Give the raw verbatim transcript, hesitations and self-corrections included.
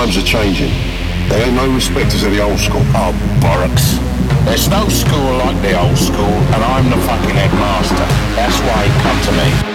times are changing. There ain't no respecters of the old school. Oh, bollocks. There's no school like the old school, and I'm the